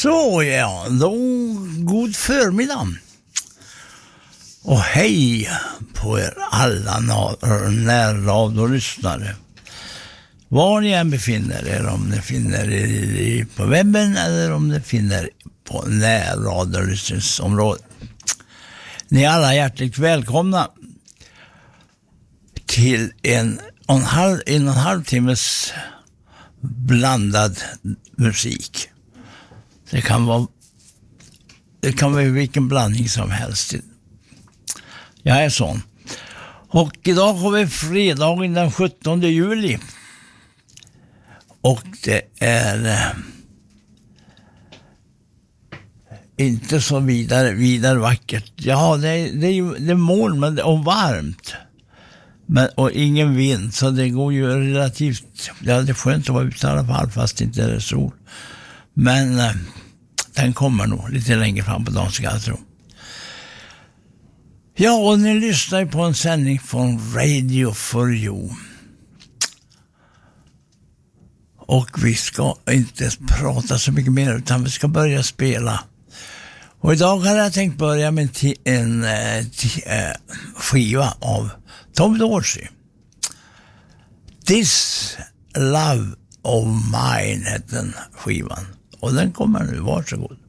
Så ja, då god förmiddag. Och hej på er alla närradiolyssnare. Var ni än befinner er, om ni finner er på webben eller om ni finner er på närradiolyssningsområdet. Ni är alla hjärtligt välkomna till en och en halv timmes blandad musik. Det kan vara vilken blandning som helst. Jag är sån. Och idag har vi fredagen den 17 juli. Och det är inte så vidare vackert. Ja, det är moln och varmt. Och ingen vind, så det går ju relativt... Ja, det är skönt att vara ute i alla fall, fast inte är det sol. Men den kommer nog lite längre fram på dagen, ska jag tro. Ja, och ni lyssnar på en sändning från Radio for You. Och vi ska inte prata så mycket mer, utan vi ska börja spela. Och idag hade jag tänkt börja med en skiva av Tom Dorsey. This Love of Mine heter den skivan. Och den kommer nu, varsågod.